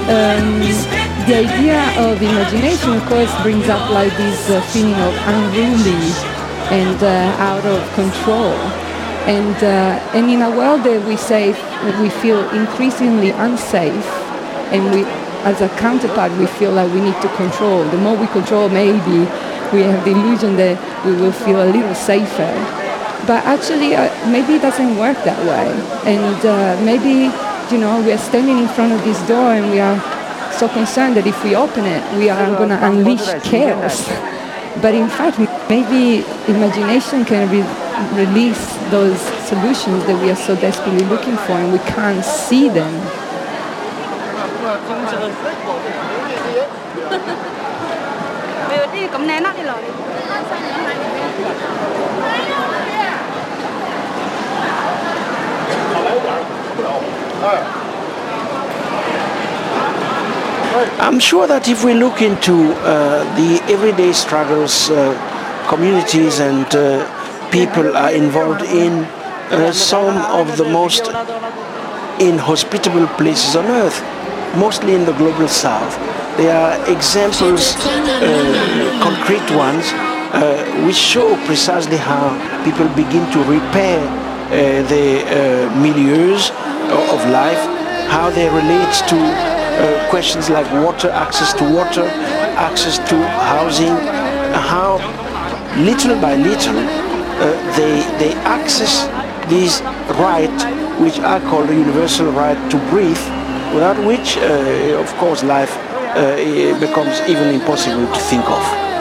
um, the idea of imagination, of course, brings up like this feeling of unruly and out of control. And in a world that we feel increasingly unsafe, and we, as a counterpart, we feel like we need to control. The more we control, maybe we have the illusion that we will feel a little safer. But actually, maybe it doesn't work that way. And maybe, we are standing in front of this door and we are so concerned that if we open it, we are going to unleash chaos. But in fact, maybe imagination can release those solutions that we are so desperately looking for and we can't see them. I'm sure that if we look into the everyday struggles communities and people are involved in, some of the most inhospitable places on earth, mostly in the global south, there are examples, concrete ones, which show precisely how people begin to repair the milieus of life, how they relate to questions like water, access to housing, how little by little they access this right, which I call the universal right to breathe, without which, of course, life becomes even impossible to think of.